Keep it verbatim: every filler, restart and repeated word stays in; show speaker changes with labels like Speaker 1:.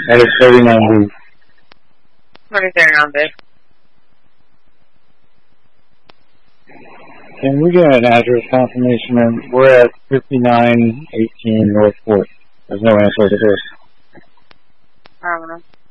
Speaker 1: That is thirty-nine B.
Speaker 2: What is thirty-nine B?
Speaker 1: Can we get an address confirmation? And we're at fifty-nine eighteen North Fourth. There's no answer to this.
Speaker 2: I don't know.